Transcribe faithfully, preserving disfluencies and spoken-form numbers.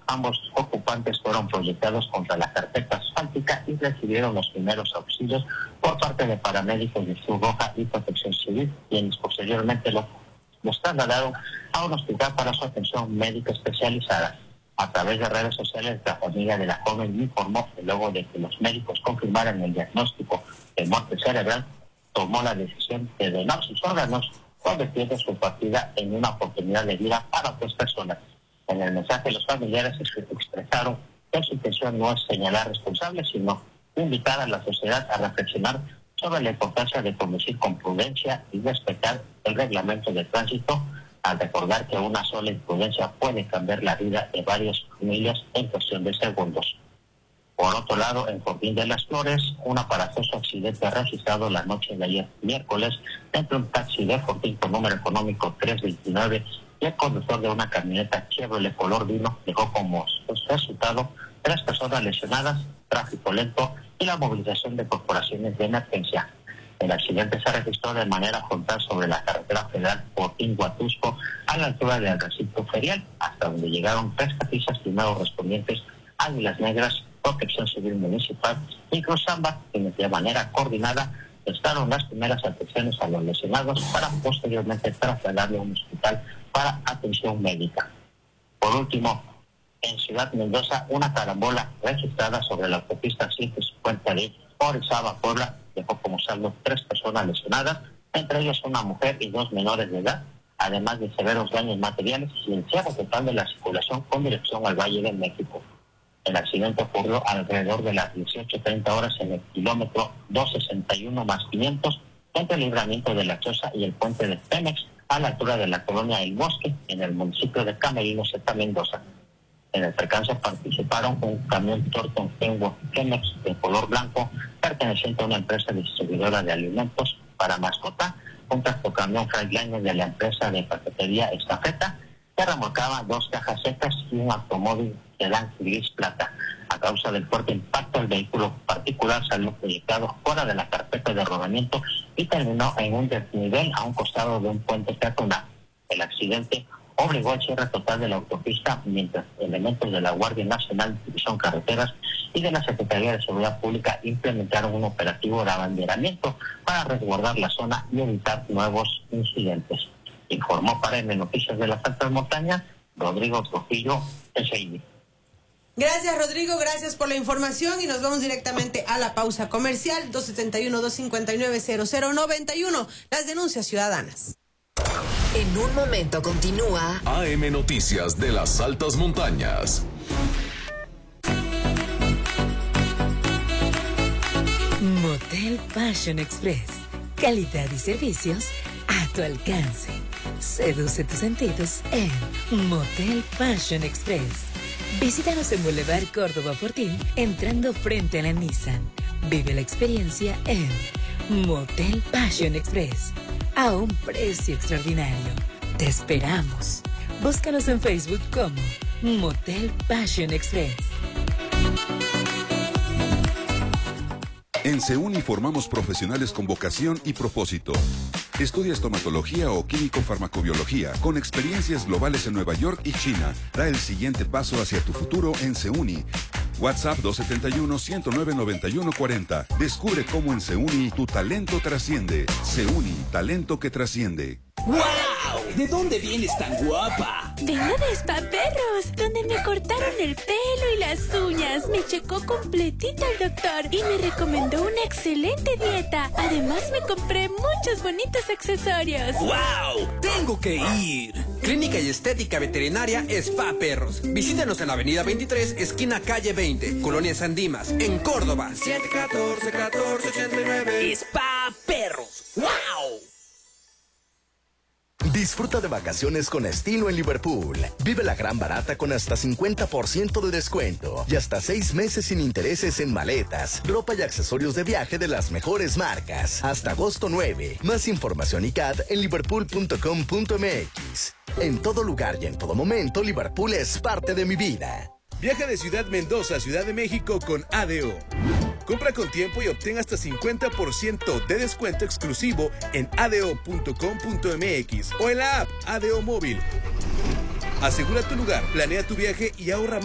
Ambos ocupantes fueron proyectados contra la carpeta asfáltica y recibieron los primeros auxilios por parte de paramédicos de Cruz Roja y Protección Civil, quienes posteriormente los, los trasladaron a un hospital para su atención médica especializada. A través de redes sociales, la familia de la joven informó que luego de que los médicos confirmaran el diagnóstico de muerte cerebral, tomó la decisión de donar sus órganos, convirtiendo su partida en una oportunidad de vida para otras personas. En el mensaje, los familiares expresaron que su intención no es señalar responsables, sino invitar a la sociedad a reflexionar sobre la importancia de conducir con prudencia y respetar el reglamento de tránsito, al recordar que una sola imprudencia puede cambiar la vida de varias familias en cuestión de segundos. Por otro lado, en Fortín de las Flores, un aparatoso accidente registrado la noche de ayer miércoles entre un taxi de Fortín con número económico tres veintinueve y el conductor de una camioneta Chevrolet color vino dejó como resultado tres personas lesionadas, tráfico lento y la movilización de corporaciones de emergencia. El accidente se registró de manera frontal sobre la carretera federal Fortín-Huatusco a la altura del recinto ferial, hasta donde llegaron tres taxistas primeros respondientes Águilas Negras, Protección Civil Municipal y Cruz Zamba, quienes de manera coordinada prestaron las primeras atenciones a los lesionados para posteriormente trasladarle a un hospital para atención médica. Por último, en Ciudad Mendoza, una carambola registrada sobre la autopista ciento cincuenta de Orizaba, Puebla, dejó como saldo tres personas lesionadas, entre ellas una mujer y dos menores de edad, además de severos daños materiales y el cierre total de la circulación con dirección al Valle de México. El accidente ocurrió alrededor de las dieciocho treinta horas en el kilómetro doscientos sesenta y uno más quinientos, entre el libramiento de La Choza y el puente de Pemex, a la altura de la colonia El Bosque, en el municipio de Camerino, Zeta, Mendoza. En el percance participaron un camión Torton Kenworth Pemex de color blanco, perteneciente a una empresa distribuidora de alimentos para mascota, un tractocamión Freightliner de la empresa de paquetería Estafeta, que remolcaba dos cajas secas y un automóvil sedán gris plata. A causa del fuerte impacto, el vehículo particular salió proyectado fuera de la carpeta de rodamiento y terminó en un desnivel a un costado de un puente peatonal. El accidente obligó al cierre total de la autopista, mientras elementos de la Guardia Nacional, División Carreteras y de la Secretaría de Seguridad Pública implementaron un operativo de abanderamiento para resguardar la zona y evitar nuevos incidentes. Informó para M Noticias de las Altas Montañas, Rodrigo Trujillo, S I D. Gracias, Rodrigo, gracias por la información y nos vamos directamente a la pausa comercial. Dos setenta y uno, dos cincuenta y nueve, cero cero noventa y uno, las denuncias ciudadanas. En un momento continúa A M Noticias de las Altas Montañas. Motel Fashion Express. Calidad y servicios a tu alcance. Seduce tus sentidos en Motel Fashion Express. Visítanos en Boulevard Córdoba Fortín, entrando frente a la Nissan. Vive la experiencia en Motel Fashion Express, a un precio extraordinario. Te esperamos. Búscanos en Facebook como Motel Fashion Express. En Seuni formamos profesionales con vocación y propósito. Estudia estomatología o químico-farmacobiología con experiencias globales en Nueva York y China. Da el siguiente paso hacia tu futuro en Seuni. WhatsApp dos siete uno, ciento nueve, noventa y uno cuarenta. Descubre cómo en Seuni tu talento trasciende. Seuni, talento que trasciende. ¡Wow! ¿De dónde vienes tan guapa? Vengo de Spa Perros, donde me cortaron el pelo y las uñas. Me checó completita el doctor y me recomendó una excelente dieta. Además, me compré muchos bonitos accesorios. ¡Wow! ¡Tengo que ir! Clínica y Estética Veterinaria Spa Perros. Visítanos en la avenida veintitrés, esquina calle veinte, Colonia San Dimas, en Córdoba. siete uno cuatro, uno cuatro, ocho nueve. Spa Perros. ¡Wow! Disfruta de vacaciones con estilo en Liverpool. Vive la gran barata con hasta cincuenta por ciento de descuento y hasta seis meses sin intereses en maletas, ropa y accesorios de viaje de las mejores marcas. Hasta agosto nueve. Más información y C A D en liverpool punto com punto m x. En todo lugar y en todo momento, Liverpool es parte de mi vida. Viaja de Ciudad Mendoza a Ciudad de México con A D O. Compra con tiempo y obtén hasta cincuenta por ciento de descuento exclusivo en a d o punto com punto m x o en la app A D O Móvil. Asegura tu lugar, planea tu viaje y ahorra más.